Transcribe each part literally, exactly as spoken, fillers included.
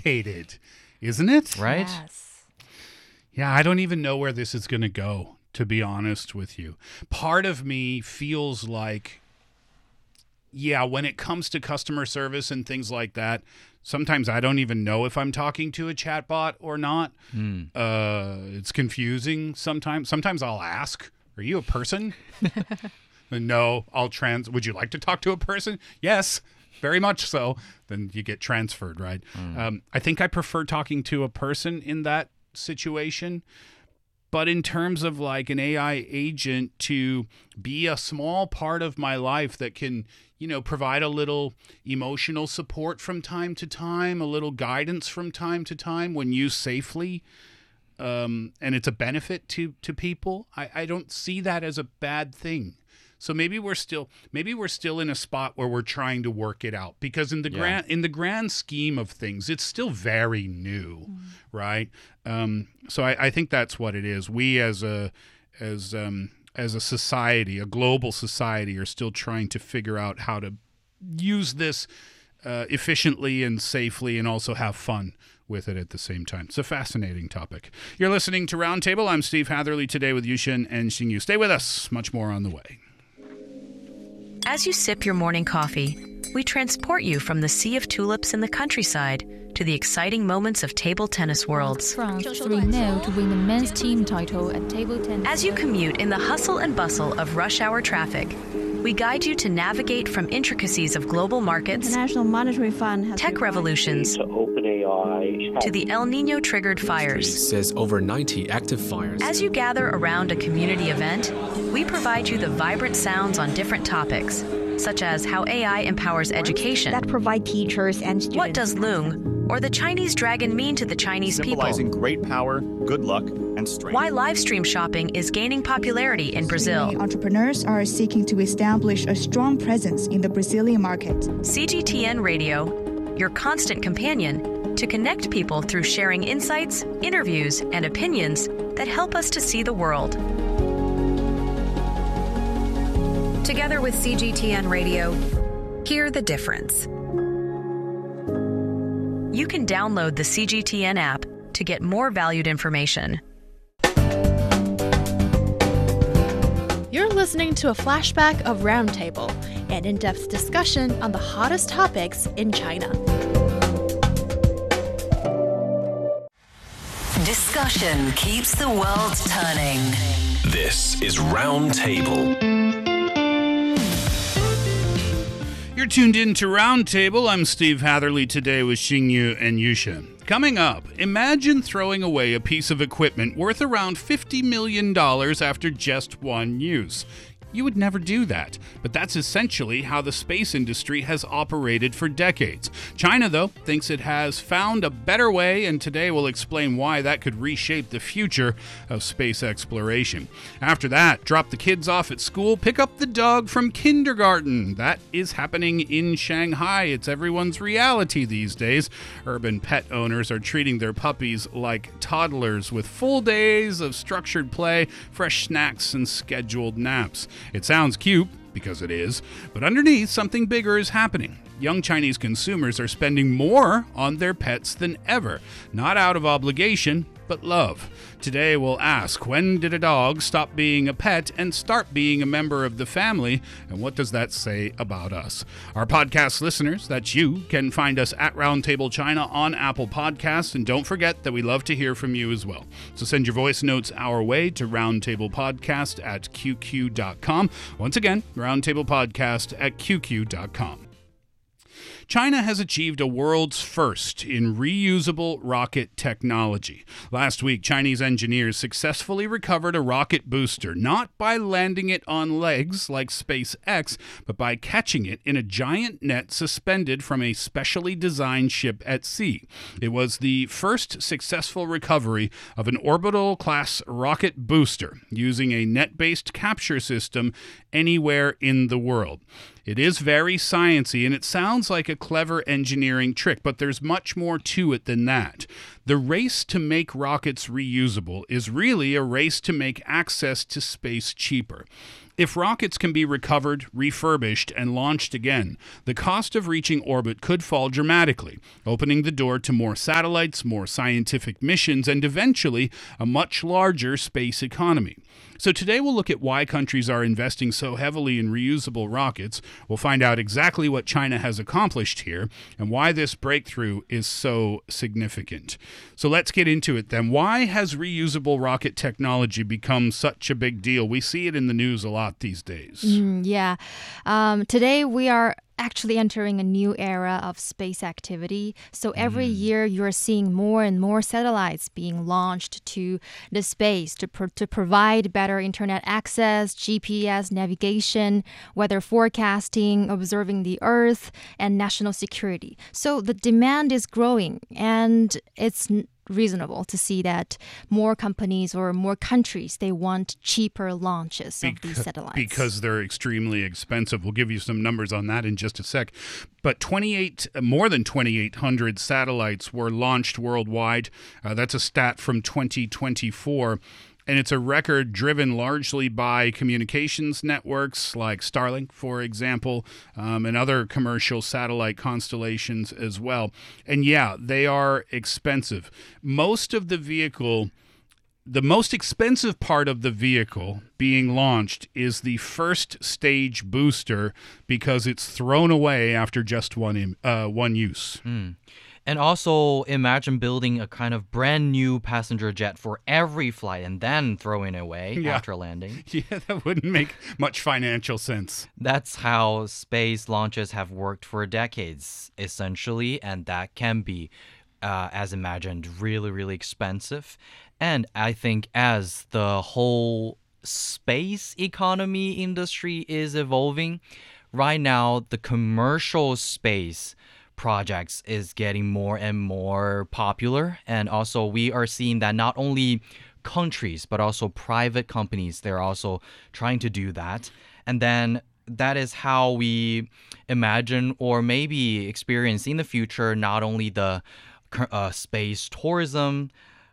complicated, isn't it? Right? Yes. Yeah, I don't even know where this is going to go, to be honest with you. Part of me feels like, yeah, when it comes to customer service and things like that, sometimes I don't even know if I'm talking to a chatbot or not. Mm. Uh, it's confusing sometimes. Sometimes I'll ask, are you a person? No, I'll trans. Would you like to talk to a person? Yes, very much so. Then you get transferred, right? Mm. Um, I think I prefer talking to a person in that situation. But in terms of like an A I agent to be a small part of my life that can, you know, provide a little emotional support from time to time, a little guidance from time to time when used safely, um, and it's a benefit to to people, I, I don't see that as a bad thing. So maybe we're still maybe we're still in a spot where we're trying to work it out, because in the Yeah. grand in the grand scheme of things, it's still very new, mm. right? Um, so I, I think that's what it is. We as a as um, as a society, a global society, are still trying to figure out how to use this uh, efficiently and safely, and also have fun with it at the same time. It's a fascinating topic. You're listening to Roundtable. I'm Steve Hatherley, today with Yushin and Xingyu. Stay with us. Much more on the way. As you sip your morning coffee, we transport you from the sea of tulips in the countryside to the exciting moments of table tennis worlds. France three nil to win the men's team title at table tennis. As you commute in the hustle and bustle of rush hour traffic, we guide you to navigate from intricacies of global markets, International Monetary Fund has tech revolutions, to OpenAI, to the El Nino triggered fires. Says over ninety active fires. As you gather around a community event, we provide you the vibrant sounds on different topics, such as how A I empowers education, that provide teachers and students. What does Loong or the Chinese dragon mean to the Chinese people? Symbolizing great power, good luck, and strength. Why live stream shopping is gaining popularity in Brazil. Many entrepreneurs are seeking to establish a strong presence in the Brazilian market. C G T N Radio, your constant companion to connect people through sharing insights, interviews, and opinions that help us to see the world. Together with C G T N Radio, hear the difference. You can download the C G T N app to get more valued information. You're listening to a flashback of Roundtable, an in-depth discussion on the hottest topics in China. Discussion keeps the world turning. This is Roundtable. You're tuned in to Roundtable. I'm Steve Hatherley, today with Xingyu and Yushin. Coming up, imagine throwing away a piece of equipment worth around fifty million dollars after just one use. You would never do that, but that's essentially how the space industry has operated for decades. China, though, thinks it has found a better way, and today we'll explain why that could reshape the future of space exploration. After that, drop the kids off at school, pick up the dog from kindergarten. That is happening in Shanghai. It's everyone's reality these days. Urban pet owners are treating their puppies like toddlers, with full days of structured play, fresh snacks, and scheduled naps. It sounds cute, because it is, but underneath, something bigger is happening. Young Chinese consumers are spending more on their pets than ever, not out of obligation, but love. Today we'll ask, when did a dog stop being a pet and start being a member of the family, and what does that say about us? Our podcast listeners, that's you, can find us at Roundtable China on Apple Podcasts, and don't forget that we love to hear from you as well. So send your voice notes our way to roundtablepodcast at q q dot com. Once again, roundtablepodcast at q q dot com. China has achieved a world's first in reusable rocket technology. Last week, Chinese engineers successfully recovered a rocket booster, not by landing it on legs like SpaceX, but by catching it in a giant net suspended from a specially designed ship at sea. It was the first successful recovery of an orbital-class rocket booster using a net-based capture system anywhere in the world. It is very sciencey, and it sounds like a clever engineering trick, but there's much more to it than that. The race to make rockets reusable is really a race to make access to space cheaper. If rockets can be recovered, refurbished, and launched again, the cost of reaching orbit could fall dramatically, opening the door to more satellites, more scientific missions, and eventually a much larger space economy. So today we'll look at why countries are investing so heavily in reusable rockets. We'll find out exactly what China has accomplished here and why this breakthrough is so significant. So let's get into it then. Why has reusable rocket technology become such a big deal? We see it in the news a lot these days. Mm, yeah. Um, today we are actually entering a new era of space activity. So every mm. year you're seeing more and more satellites being launched to the space to, pro- to provide better internet access, G P S navigation, weather forecasting, observing the Earth, and national security. So the demand is growing, and it's n- reasonable to see that more companies or more countries, they want cheaper launches of these satellites. Because they're extremely expensive. We'll give you some numbers on that in just a sec. But twenty-eight, more than twenty-eight hundred satellites were launched worldwide. Uh, that's a stat from twenty twenty-four. And it's a record driven largely by communications networks like Starlink, for example, um, and other commercial satellite constellations as well. And yeah, they are expensive. Most of the vehicle, the most expensive part of the vehicle being launched is the first stage booster because it's thrown away after just one, uh, one use. Mm. And also imagine building a kind of brand new passenger jet for every flight and then throwing it away yeah. after landing. Yeah, that wouldn't make much financial sense. That's how space launches have worked for decades, essentially, and that can be, uh, as imagined, really, really expensive. And I think as the whole space economy industry is evolving, right now the commercial space projects is getting more and more popular. And also we are seeing that not only countries, but also private companies, they're also trying to do that. And then that is how we imagine or maybe experience in the future, not only the uh, space tourism,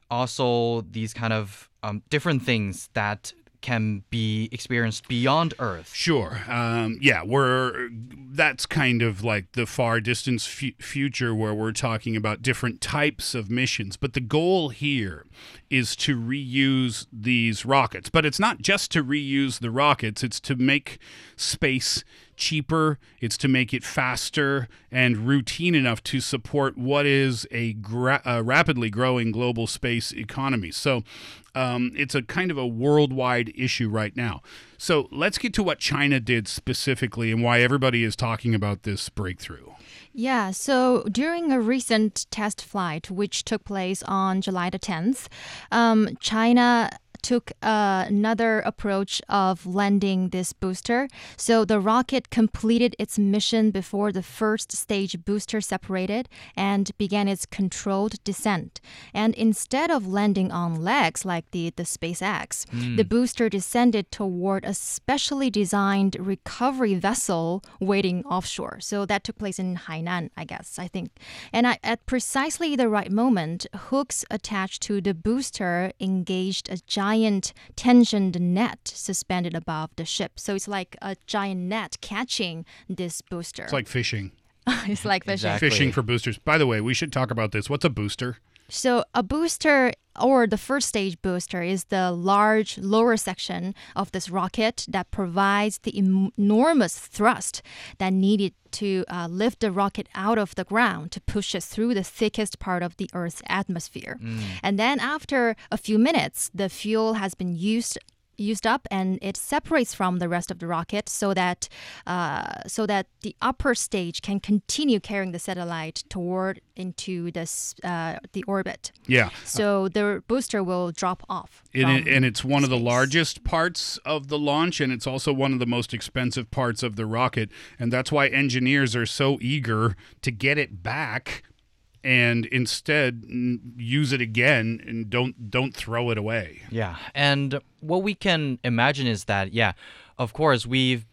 also these kind of um, different things that can be experienced beyond Earth. Sure. Um, yeah, we're that's kind of like the far distance f- future where we're talking about different types of missions. But the goal here is to reuse these rockets. But it's not just to reuse the rockets. It's to make space cheaper. It's to make it faster and routine enough to support what is a, gra- a rapidly growing global space economy. So um, it's a kind of a worldwide issue right now. So let's get to what China did specifically and why everybody is talking about this breakthrough. Yeah, so during a recent test flight, which took place on July the tenth, um, China took uh, another approach of landing this booster. So the rocket completed its mission before the first stage booster separated and began its controlled descent. And instead of landing on legs like the, the SpaceX, mm. the booster descended toward a specially designed recovery vessel waiting offshore. So that took place in Hainan, I guess, I think. And I, at precisely the right moment, hooks attached to the booster engaged a giant giant tensioned net suspended above the ship. So it's like a giant net catching this booster. It's like fishing. It's like fishing. Exactly. Fishing for boosters. By the way, we should talk about this. What's a booster? So a booster, or the first stage booster, is the large lower section of this rocket that provides the em- enormous thrust that needed to uh, lift the rocket out of the ground to push it through the thickest part of the Earth's atmosphere. Mm. And then after a few minutes, the fuel has been used used up and it separates from the rest of the rocket so that uh, so that the upper stage can continue carrying the satellite toward into this uh, the orbit. Yeah. So the booster will drop off. It, from and it's one space. of the largest parts of the launch, and it's also one of the most expensive parts of the rocket. And that's why engineers are so eager to get it back and instead use it again and don't don't throw it away. Yeah, and what we can imagine is that, yeah, of course, we've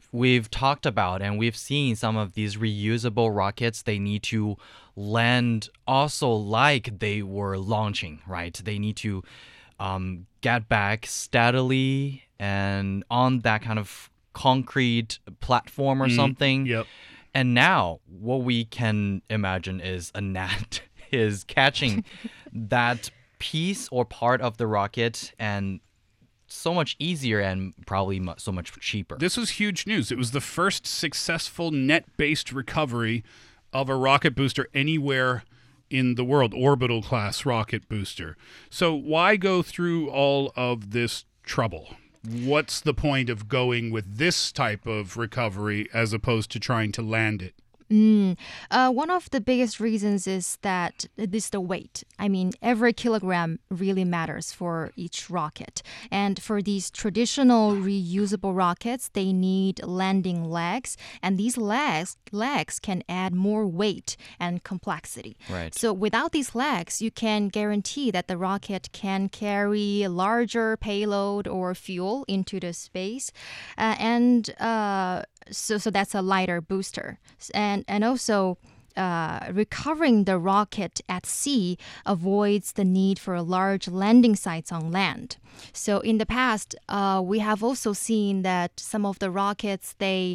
we've talked about and we've seen some of these reusable rockets. They need to land also like they were launching, right? They need to um, get back steadily and on that kind of concrete platform or Mm, something. yep. And now what we can imagine is a gnat is catching that piece or part of the rocket, and so much easier and probably mu- so much cheaper. This was huge news. It was the first successful net-based recovery of a rocket booster anywhere in the world, orbital class rocket booster. So why go through all of this trouble? What's the point of going with this type of recovery as opposed to trying to land it? Mm. Uh, one of the biggest reasons is that it is the weight. I mean, every kilogram really matters for each rocket. And for these traditional reusable rockets, they need landing legs. And these legs, legs can add more weight and complexity. Right. So without these legs, you can guarantee that the rocket can carry a larger payload or fuel into the space. Uh, and uh, so, so that's a lighter booster. And And also, uh, recovering the rocket at sea avoids the need for large landing sites on land. So in the past, uh, we have also seen that some of the rockets, they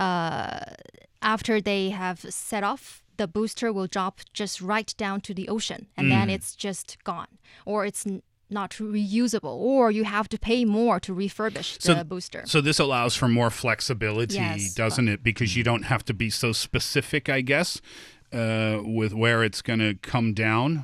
uh, after they have set off, the booster will drop just right down to the ocean, and Mm. then it's just gone, or it's n- not reusable, or you have to pay more to refurbish the So- booster. So this allows for more flexibility, Yes. doesn't it? Because you don't have to be so specific, I guess, uh, with where it's going to come down.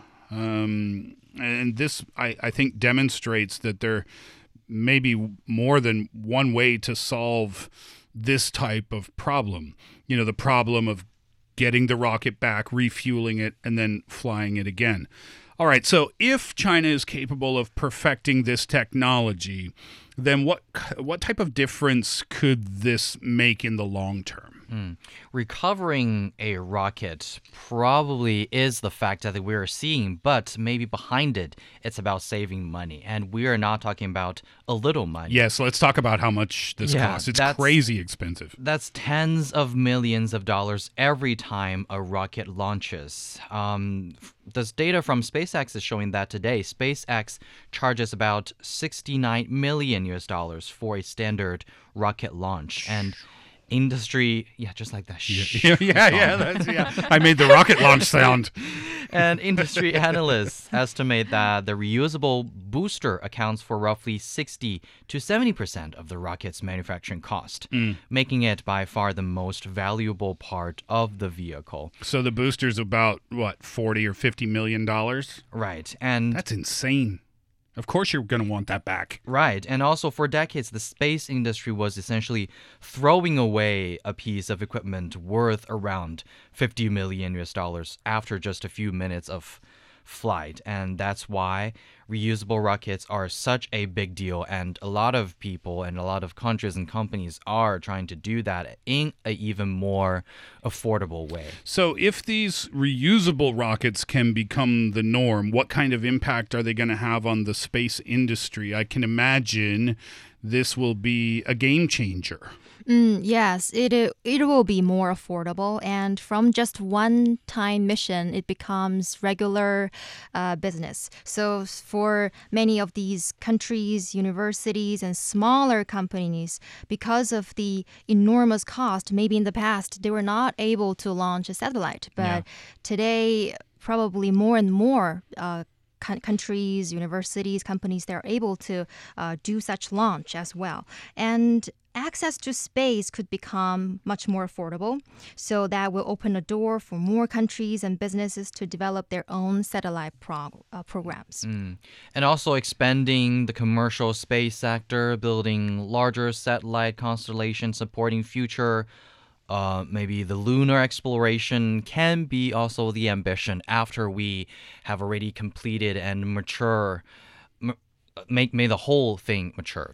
Um, and this, I, I think, demonstrates that there may be more than one way to solve this type of problem. You know, the problem of getting the rocket back, refueling it, and then flying it again. All right, so if China is capable of perfecting this technology, then what what type of difference could this make in the long term? Mm. Recovering a rocket probably is the fact that we are seeing, but maybe behind it, it's about saving money. And we are not talking about a little money. Yes, let's talk about how much this Yeah, costs. It's that's- crazy expensive. That's tens of millions of dollars every time a rocket launches. Um, f- this data from SpaceX is showing that today, SpaceX charges about sixty-nine million U S dollars for a standard rocket launch. And industry, yeah, just like that. Shh, Yeah, yeah, yeah, song. that's, yeah. I made the rocket launch sound. And industry analysts estimate that the reusable booster accounts for roughly sixty to seventy percent of the rocket's manufacturing cost, Mm. making it by far the most valuable part of the vehicle. So the booster's about, what, forty or fifty million dollars? Right. And That's insane. Of course you're going to want that back. Right. And also for decades, the space industry was essentially throwing away a piece of equipment worth around fifty million U S dollars after just a few minutes of flight. And that's why reusable rockets are such a big deal. And a lot of people and a lot of countries and companies are trying to do that in an even more affordable way. So if these reusable rockets can become the norm, what kind of impact are they going to have on the space industry? I can imagine this will be a game changer. Mm, yes, it i- it will be more affordable, and from just one-time mission, it becomes regular uh, business. So s- for many of these countries, universities, and smaller companies, because of the enormous cost, maybe in the past they were not able to launch a satellite, but Yeah. today probably more and more. Uh, coun- Countries, universities, companies, they're able to uh, do such launch as well. And access to space could become much more affordable. So that will open a door for more countries and businesses to develop their own satellite prog- uh, programs. Mm. And also expanding the commercial space sector, building larger satellite constellations, supporting future, uh, maybe the lunar exploration can be also the ambition after we have already completed and mature, m- make, made the whole thing matured.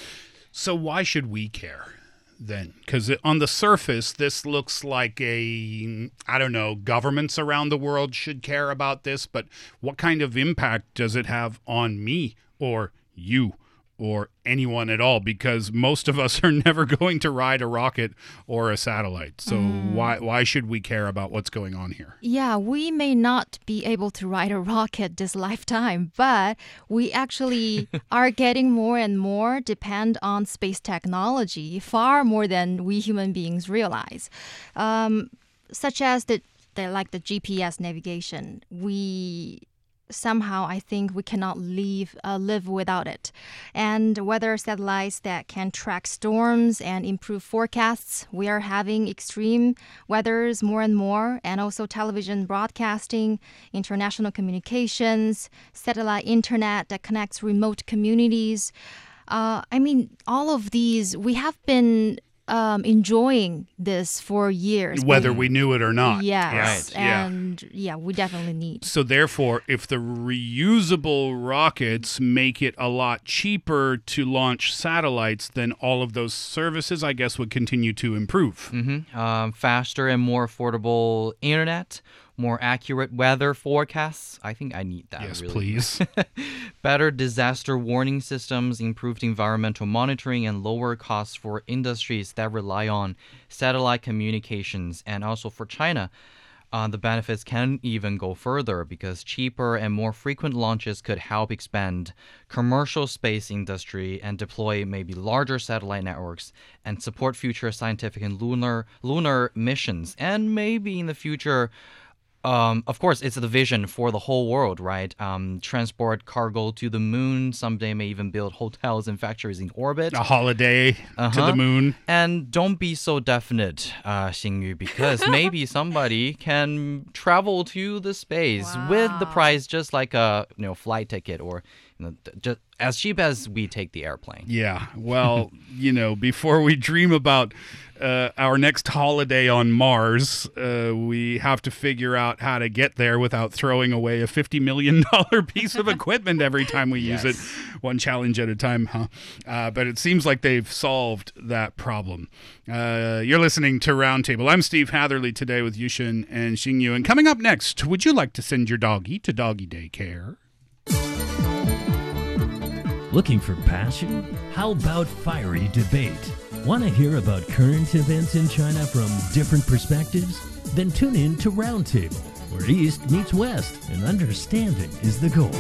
So why should we care then? Because on the surface, this looks like a, I don't know, governments around the world should care about this, but what kind of impact does it have on me or you or anyone at all, because most of us are never going to ride a rocket or a satellite. So Mm. why why should we care about what's going on here? Yeah, we may not be able to ride a rocket this lifetime, but we actually are getting more and more depend on space technology, far more than we human beings realize. Um, such as the, the like the G P S navigation. We somehow I think we cannot live uh, live without it. And weather satellites that can track storms and improve forecasts. We are having extreme weathers more and more, and also television broadcasting, international communications, satellite internet that connects remote communities. Uh, I mean, all of these, we have been Um, enjoying this for years. Whether we knew it or not. Yes. Right. Yeah. And yeah, we definitely need. So therefore, if the reusable rockets make it a lot cheaper to launch satellites, then all of those services, I guess, would continue to improve. Mm-hmm. Um, faster and more affordable internet, more accurate weather forecasts. I think I need that. Yes, really. please. Better disaster warning systems, improved environmental monitoring, and lower costs for industries that rely on satellite communications. And also for China, uh, the benefits can even go further because cheaper and more frequent launches could help expand commercial space industry and deploy maybe larger satellite networks and support future scientific and lunar lunar missions. And maybe in the future, Um, of course, it's the vision for the whole world, right? Um, transport cargo to the moon. Someday may even build hotels and factories in orbit. A holiday uh-huh. to the moon. And don't be so definite, uh, Xingyu, because maybe somebody can travel to the space Wow. with the price just like a you know flight ticket, or you know, just as cheap as we take the airplane. Yeah. Well, you know, before we dream about uh, our next holiday on Mars, uh, we have to figure out how to get there without throwing away a fifty million dollars piece of equipment every time we use Yes. it. One challenge at a time, huh? Uh, but it seems like they've solved that problem. Uh, you're listening to Roundtable. I'm Steve Hatherley today with Yushin and Xingyu. And coming up next, would you like to send your doggy to doggy daycare? Looking for passion? How about fiery debate? Want to hear about current events in China from different perspectives? Then tune in to Roundtable, where East meets West and understanding is the goal.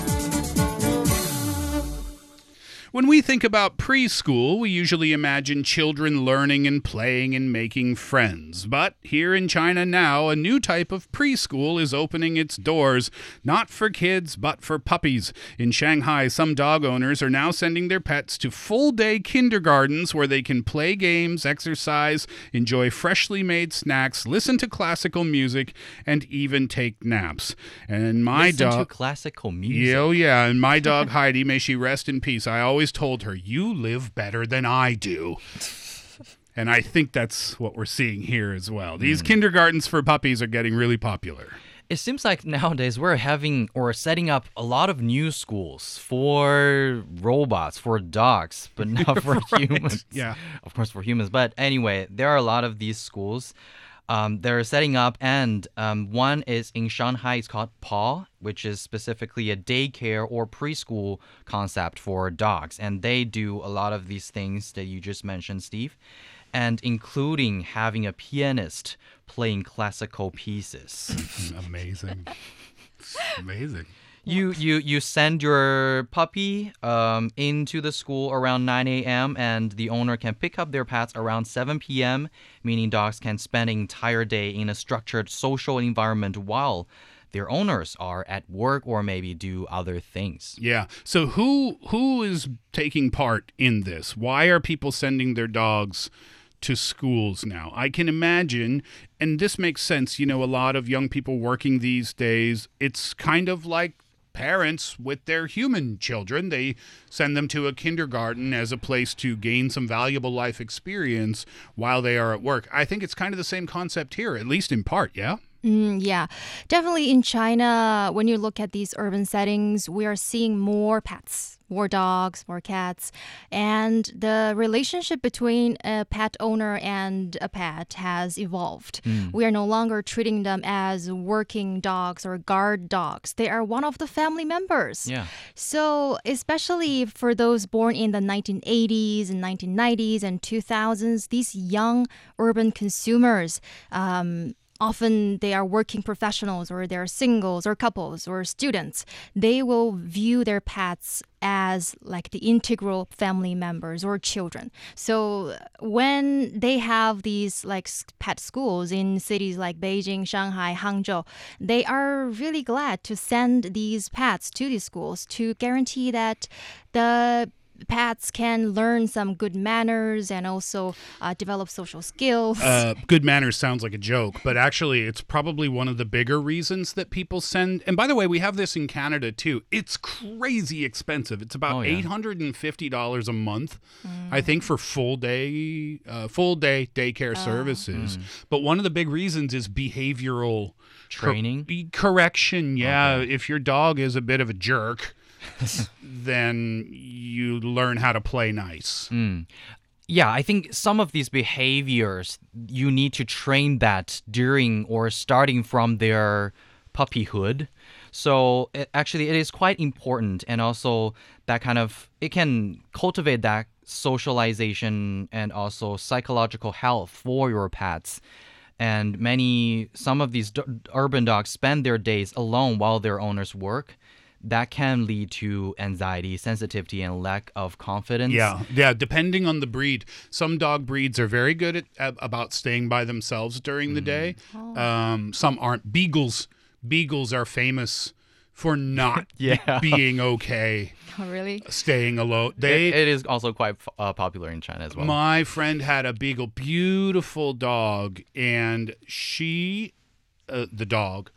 When we think about preschool, we usually imagine children learning and playing and making friends. But here in China now, a new type of preschool is opening its doors, not for kids, but for puppies. In Shanghai, some dog owners are now sending their pets to full-day kindergartens where they can play games, exercise, enjoy freshly made snacks, listen to classical music, and even take naps. And my Listen dog... to classical music. Oh, yeah. And my dog, Heidi, may she rest in peace. I always told her, you live better than I do. And I think that's what we're seeing here as well. These Mm. kindergartens for puppies are getting really popular. It seems like nowadays we're having or setting up a lot of new schools for robots, for dogs, but not for Right. humans. Yeah. Of course, for humans. But anyway, there are a lot of these schools um, they're setting up, and um, one is in Shanghai. It's called Paw, which is specifically a daycare or preschool concept for dogs. And they do a lot of these things that you just mentioned, Steve, and including having a pianist playing classical pieces. Amazing. Amazing. You, you you send your puppy um, into the school around nine a.m. and the owner can pick up their pets around seven p.m., meaning dogs can spend an entire day in a structured social environment while their owners are at work or maybe do other things. Yeah. So who who is taking part in this? Why are people sending their dogs to schools now? I can imagine, and this makes sense, you know, a lot of young people working these days, it's kind of like parents with their human children. They send them to a kindergarten as a place to gain some valuable life experience while they are at work. I think it's kind of the same concept here, at least in part, yeah? Mm, yeah, definitely in China, when you look at these urban settings, we are seeing more pets, more dogs, more cats. And the relationship between a pet owner and a pet has evolved. Mm. We are no longer treating them as working dogs or guard dogs. They are one of the family members. Yeah. So, especially for those born in the nineteen eighties and nineteen nineties and two thousands, these young urban consumers, um, often they are working professionals or they're singles or couples or students. They will view their pets as like the integral family members or children. So when they have these like pet schools in cities like Beijing, Shanghai, Hangzhou, they are really glad to send these pets to these schools to guarantee that the pets can learn some good manners and also uh, develop social skills. Uh, good manners sounds like a joke, but actually it's probably one of the bigger reasons that people send. And by the way, we have this in Canada too. It's crazy expensive. It's about Oh, yeah. eight hundred fifty dollars a month, I think, for full day, uh, full day daycare services. But one of the big reasons is behavioral Training? cor- correction. Yeah, if your dog is a bit of a jerk, then you learn how to play nice. Mm. Yeah, I think some of these behaviors, you need to train that during or starting from their puppyhood. So it, actually, it is quite important. And also that kind of, it can cultivate that socialization and also psychological health for your pets. And many, some of these d- urban dogs spend their days alone while their owners work. That can lead to anxiety, sensitivity, and lack of confidence. Yeah, yeah. Depending on the breed, some dog breeds are very good at, at about staying by themselves during the day. Oh. Um, some aren't. Beagles, beagles are famous for not Yeah. being okay, Oh, really? staying alone. They, It, it is also quite uh, popular in China as well. my friend had a beagle, beautiful dog, and she, uh, the dog,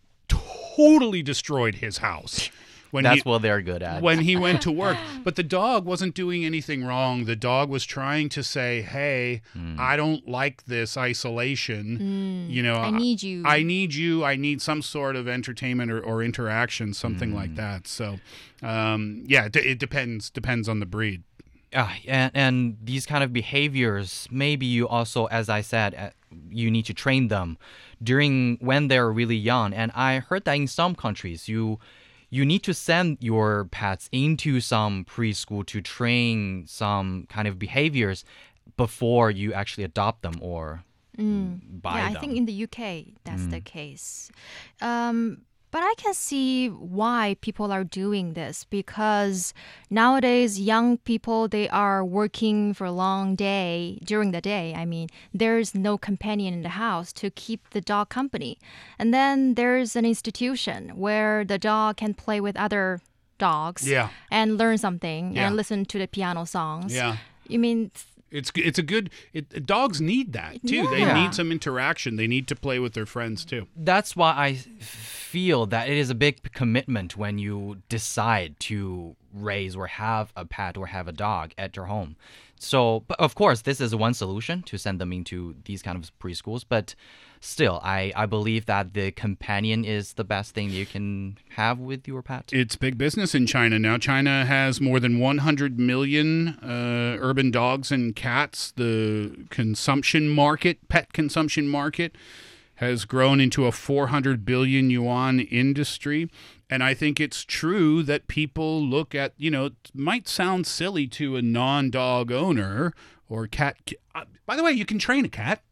totally destroyed his house. When That's he, what they're good at. when he went to work. But the dog wasn't doing anything wrong. The dog was trying to say, hey, I don't like this isolation. You know, I need you. I need you. I need some sort of entertainment or, or interaction, something like that. So, um, yeah, it, it depends. Depends on the breed. Uh, and, and these kind of behaviors, maybe you also, as I said, uh, you need to train them during when they're really young. And I heard that in some countries, you you need to send your pets into some preschool to train some kind of behaviors before you actually adopt them or buy yeah, them. I think in the U K that's the case. Um, but I can see why people are doing this because nowadays young people, they are working for a long day during the day. I mean, there's no companion in the house to keep the dog company. And then there's an institution where the dog can play with other dogs Yeah. and learn something Yeah. and listen to the piano songs. Yeah. You mean, It's it's a good. It, dogs need that too. They Yeah. need some interaction. They need to play with their friends too. That's why I feel that it is a big commitment when you decide to raise or have a pet or have a dog at your home. So, but of course, this is one solution to send them into these kind of preschools. But still, I, I believe that the companion is the best thing you can have with your pet. It's big business in China now. China has more than one hundred million uh, urban dogs and cats. The consumption market, pet consumption market, has grown into a four hundred billion yuan industry. And I think it's true that people look at, you know, it might sound silly to a non-dog owner or cat. Uh, by the way, you can train a cat.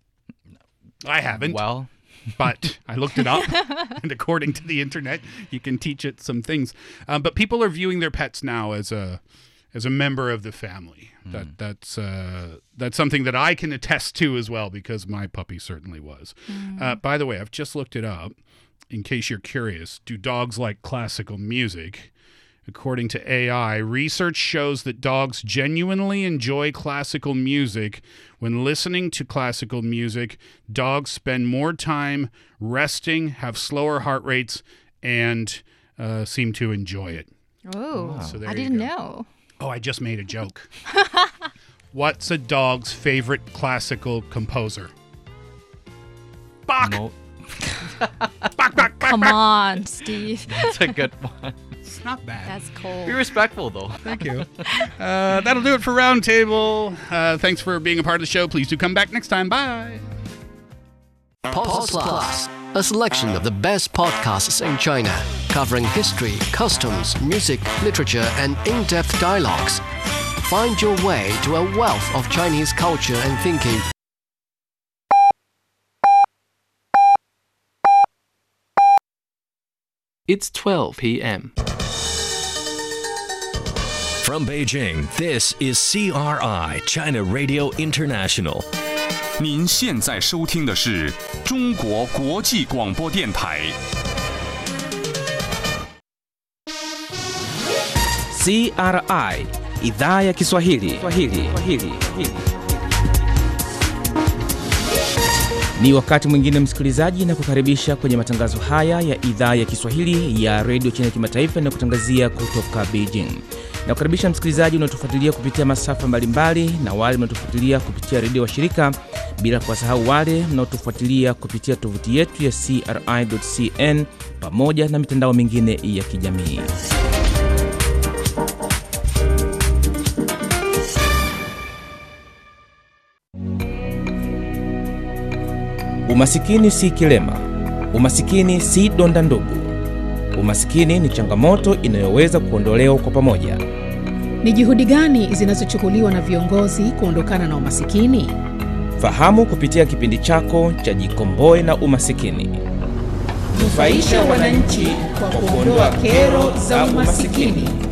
I haven't. Well, but I looked it up, and according to the internet, you can teach it some things. Um, but people are viewing their pets now as a as a member of the family. Mm. That that's uh, that's something that I can attest to as well because my puppy certainly was. Mm. Uh, by the way, I've just looked it up. In case you're curious, do dogs like classical music? According to A I, research shows that dogs genuinely enjoy classical music. When listening to classical music, dogs spend more time resting, have slower heart rates, and uh, seem to enjoy it. oh, Wow. So there I you didn't go. know. Oh, I just made a joke. What's a dog's favorite classical composer? Bach! Mo- Back, back, back, Come back. on, Steve. That's a good one. It's not bad. That's cool. Be respectful, though. Thank you. Uh, that'll do it for Roundtable. Uh, thanks for being a part of the show. Please do come back next time. Bye. Pause Plus, a selection of the best podcasts in China, covering history, customs, music, literature, and in-depth dialogues. Find your way to a wealth of Chinese culture and thinking. It's twelve p.m. From Beijing, this is C R I, China Radio International. 您现在收听的是中国国际广播电台。 C R I, Idhaa ya Kiswahili. Swahili. Swahili. Ni wakati mwingine msikilizaji, na kukaribisha kwenye matangazo haya ya idhaa ya Kiswahili ya Radio China Kimataifa na kutangazia kutoka Beijing. Na kukaribisha msikilizaji unaotufuatilia kupitia masafa mbalimbali na wale mnaotufuatilia kupitia redio wa shirika, bila kuwasahau wale mnaotufuatilia kupitia tovuti yetu ya c r i dot c n pamoja na mitandao mingine ya kijamii. Umasikini si kilema. Umasikini si donda ndugu. Umasikini ni changamoto inayoweza kuondolewa kwa pamoja. Ni juhudi gani zinazochukuliwa na viongozi kuondokana na umasikini? Fahamu kupitia kipindi chako cha Jikomboe na Umasikini. Nufaisha wananchi kwa kuondoa kero za umasikini.